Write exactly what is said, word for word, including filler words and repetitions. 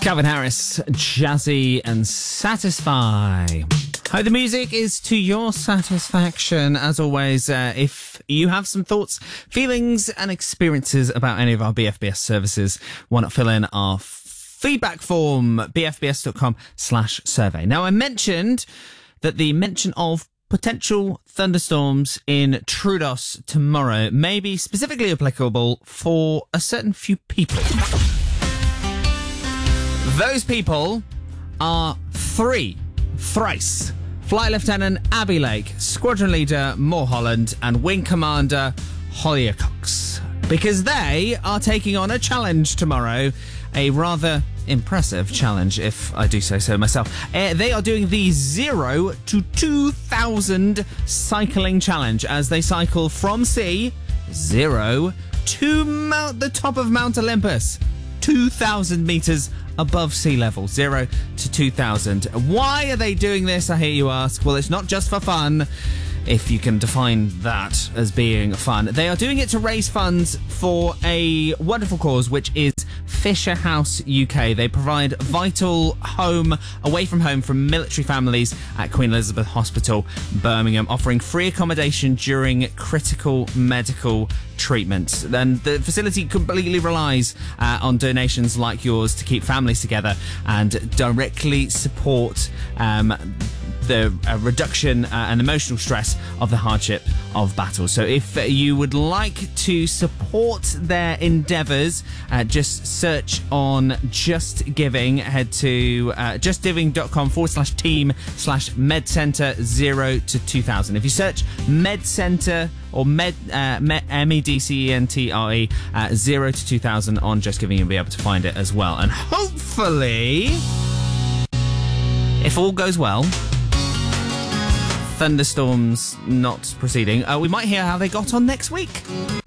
Calvin Harris, Jazzy and Satisfy. Hope the music is to your satisfaction. As always, uh, if you have some thoughts, feelings and experiences about any of our B F B S services, why not fill in our feedback form, b f b s dot com slash survey. Now, I mentioned that the mention of potential thunderstorms in Troodos tomorrow may be specifically applicable for a certain few people. Those people are three, thrice, Flight Lieutenant Abby Lake, Squadron Leader Moore Holland, and Wing Commander Hollier Cox. Because they are taking on a challenge tomorrow, a rather impressive challenge, if I do say so myself. Uh, they are doing the zero to two thousand cycling challenge as they cycle from sea, zero, to Mount, the top of Mount Olympus, two thousand metres above sea level, zero to two thousand. Why are they doing this, I hear you ask? Well, it's not just for fun, if you can define that as being fun. They are doing it to raise funds for a wonderful cause, which is Fisher House U K. They provide vital home, away from home, from military families at Queen Elizabeth Hospital, Birmingham, offering free accommodation during critical medical treatment. And the facility completely relies uh, on donations like yours to keep families together and directly support um, the uh, reduction uh, and emotional stress of the hardship of battle. So if uh, you would like to support their endeavours, uh, just search on Just Giving. Head to uh, justgiving.com forward slash team slash medcentre zero to two thousand. If you search medcentre or med, uh, med, M E D C E N T R E uh, zero to two thousand on Just Giving, you'll be able to find it as well. And hopefully, if all goes well, thunderstorms not proceeding, uh, we might hear how they got on next week.